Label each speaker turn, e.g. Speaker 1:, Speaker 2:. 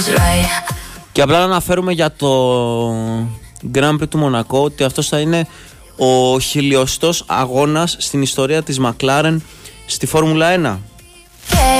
Speaker 1: Και απλά να αναφέρουμε για το Grand Prix του Μονακό ότι αυτός θα είναι ο 1000ος αγώνας στην ιστορία της McLaren στη Φόρμουλα 1.